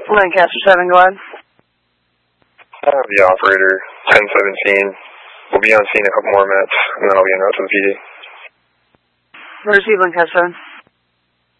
Lancaster 7, go ahead. The operator, 1017. We'll be on scene in a couple more minutes, and then I'll be en route to the PD. Receive Lancaster 7.